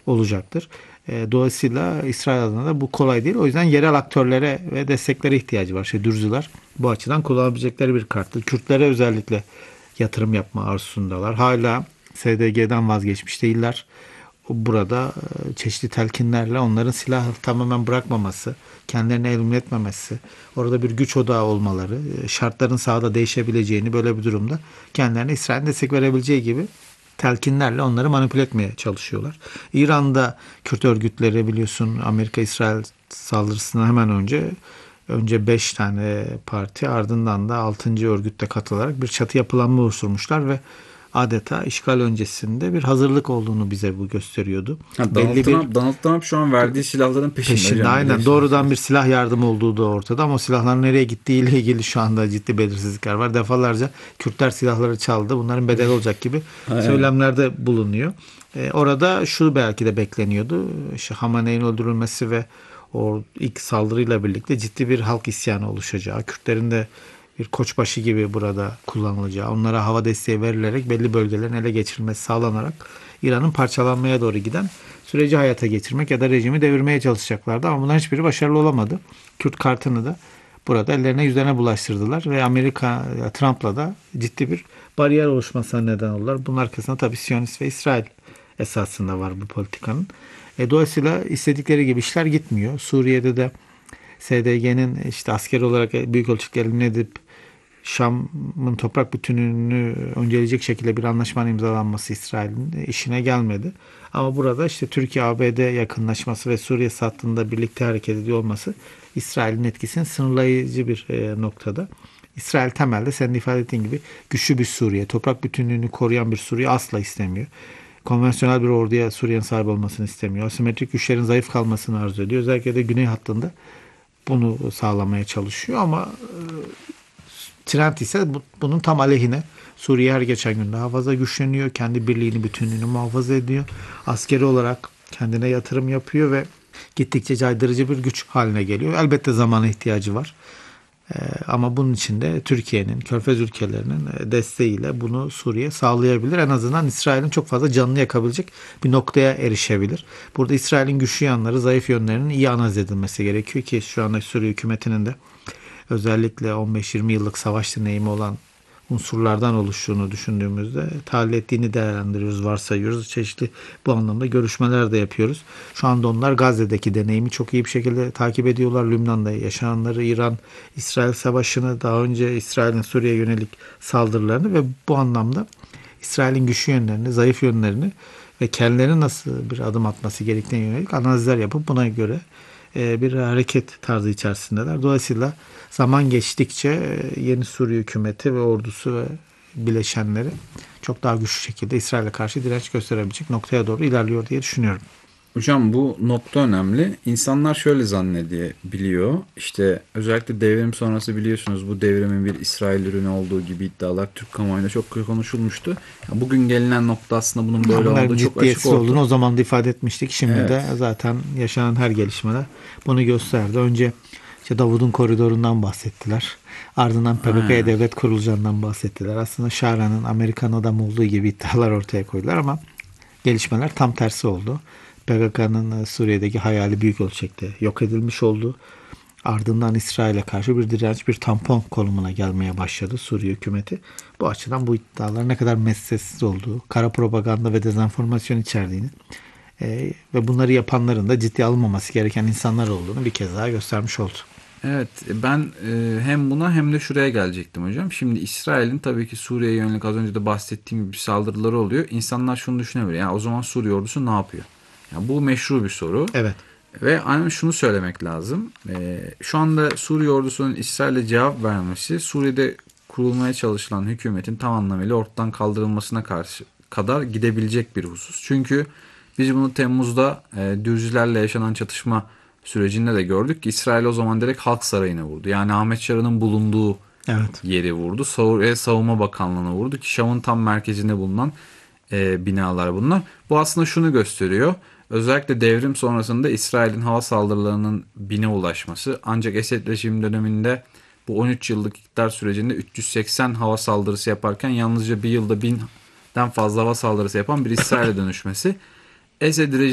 olacaktır. Dolayısıyla İsrail adına da bu kolay değil. O yüzden yerel aktörlere ve desteklere ihtiyacı var. Dürziler bu açıdan kullanabilecekleri bir karttır. Kürtlere özellikle yatırım yapma arzusundalar. Hala SDG'den vazgeçmiş değiller. Burada çeşitli telkinlerle onların silahı tamamen bırakmaması, kendilerini elimine etmemesi, orada bir güç odağı olmaları, şartların sahada değişebileceğini böyle bir durumda kendilerine İsrail'in destek verebileceği gibi telkinlerle onları manipüle etmeye çalışıyorlar. İran'da Kürt örgütleri biliyorsun Amerika-İsrail saldırısından hemen önce 5 tane parti ardından da 6. örgütte katılarak bir çatı yapılanma oluşturmuşlar ve adeta işgal öncesinde bir hazırlık olduğunu bize bu gösteriyordu. Donald Trump şu an verdiği silahların peşinde Peşinde hocam, aynen biliyorsunuz. doğrudan bir silah yardımı olduğu da ortada ama o silahların nereye gittiği ile ilgili şu anda ciddi belirsizlikler var. Defalarca Kürtler silahları çaldı. Bunların bedeli olacak gibi Aynen. söylemlerde bulunuyor. Orada şu belki de bekleniyordu. Hamaney'in öldürülmesi ve o ilk saldırıyla birlikte ciddi bir halk isyanı oluşacağı, Kürtlerin de bir koçbaşı gibi burada kullanılacağı, onlara hava desteği verilerek belli bölgelerin ele geçirilmesi sağlanarak İran'ın parçalanmaya doğru giden süreci hayata geçirmek ya da rejimi devirmeye çalışacaklardı ama bunların hiçbiri başarılı olamadı. Kürt kartını da burada ellerine yüzlerine bulaştırdılar ve Amerika Trump'la da ciddi bir bariyer oluşmasına neden oldular. Bunun arkasında tabii Siyonist ve İsrail esasında var bu politikanın. Dolayısıyla istedikleri gibi işler gitmiyor. Suriye'de de SDG'nin askeri olarak büyük ölçüde eline edip Şam'ın toprak bütünlüğünü önceleyecek şekilde bir anlaşmanın imzalanması İsrail'in işine gelmedi. Ama burada Türkiye-ABD yakınlaşması ve Suriye hattında birlikte hareket ediyor olması İsrail'in etkisini sınırlayıcı bir noktada. İsrail temelde senin ifade ettiğin gibi güçlü bir Suriye, toprak bütünlüğünü koruyan bir Suriye asla istemiyor. Konvansiyonel bir orduya Suriye'nin sahip olmasını istemiyor. Asimetrik güçlerin zayıf kalmasını arzu ediyor. Özellikle de güney hattında bunu sağlamaya çalışıyor ama trend ise bunun tam aleyhine. Suriye her geçen gün daha fazla güçleniyor. Kendi birliğini, bütünlüğünü muhafaza ediyor. Askeri olarak kendine yatırım yapıyor ve gittikçe caydırıcı bir güç haline geliyor. Elbette zamana ihtiyacı var. Ama bunun için de Türkiye'nin, Körfez ülkelerinin desteğiyle bunu Suriye sağlayabilir. En azından İsrail'in çok fazla canını yakabilecek bir noktaya erişebilir. Burada İsrail'in güçlü yanları, zayıf yönlerinin iyi analiz edilmesi gerekiyor ki şu anda Suriye hükümetinin de özellikle 15-20 yıllık savaş deneyimi olan unsurlardan oluştuğunu düşündüğümüzde tahlil ettiğini değerlendiriyoruz, varsayıyoruz. Çeşitli bu anlamda görüşmeler de yapıyoruz. Şu anda onlar Gazze'deki deneyimi çok iyi bir şekilde takip ediyorlar. Lübnan'da yaşananları, İran-İsrail savaşını, daha önce İsrail'in Suriye'ye yönelik saldırılarını ve bu anlamda İsrail'in güçlü yönlerini, zayıf yönlerini ve kendilerine nasıl bir adım atması gerektiğine yönelik analizler yapıp buna göre bir hareket tarzı içerisindeler. Dolayısıyla zaman geçtikçe yeni Suriye hükümeti ve ordusu ve bileşenleri çok daha güçlü şekilde İsrail'e karşı direnç gösterebilecek noktaya doğru ilerliyor diye düşünüyorum. Hocam bu nokta önemli. İnsanlar şöyle zannedebiliyor. İşte özellikle devrim sonrası biliyorsunuz bu devrimin bir İsrail ürünü olduğu gibi iddialar Türk kamuoyunda çok konuşulmuştu. Ya bugün gelinen nokta aslında bunun böyle Bunların olduğu çok açık ciddiyetsiz olduğunu ortada. o zaman da ifade etmiştik. Şimdi Evet. de zaten yaşanan her gelişmeler bunu gösterdi. Önce Davud'un koridorundan bahsettiler. Ardından PKK'ya Aynen. devlet kurulacağından bahsettiler. Aslında Şara'nın Amerikan adam olduğu gibi iddialar ortaya koydular ama gelişmeler tam tersi oldu. PKK'nın Suriye'deki hayali büyük ölçekte yok edilmiş oldu. Ardından İsrail'e karşı bir direnç, bir tampon konumuna gelmeye başladı Suriye hükümeti. Bu açıdan bu iddialar ne kadar mesnetsiz olduğu, kara propaganda ve dezenformasyon içerdiğini ve bunları yapanların da ciddiye alınmaması gereken insanlar olduğunu bir kez daha göstermiş oldu. Evet, ben hem buna hem de şuraya gelecektim hocam. Şimdi İsrail'in tabii ki Suriye'ye yönelik az önce de bahsettiğim gibi saldırıları oluyor. İnsanlar şunu düşünebilir. Ya o zaman Suriye ordusu ne yapıyor? Ya bu meşru bir soru. Evet. Ve aynen şunu söylemek lazım. Şu anda Suriye ordusunun İsrail'e cevap vermesi Suriye'de kurulmaya çalışılan hükümetin tam anlamıyla ortadan kaldırılmasına karşı kadar gidebilecek bir husus. Çünkü biz bunu Temmuz'da Dürzilerle yaşanan çatışma sürecinde de gördük ki İsrail o zaman direkt Halk Sarayı'na vurdu. Yani Ahmet Şara'nın bulunduğu Evet. yeri vurdu. Savunma Bakanlığı'na vurdu ki Şam'ın tam merkezinde bulunan binalar bunlar. Bu aslında şunu gösteriyor. Özellikle devrim sonrasında İsrail'in hava saldırılarının 1000'e ulaşması ancak Esed rejimi döneminde bu 13 yıllık iktidar sürecinde 380 hava saldırısı yaparken yalnızca bir yılda 1000'den fazla hava saldırısı yapan bir İsrail'e dönüşmesi. Esed rejimi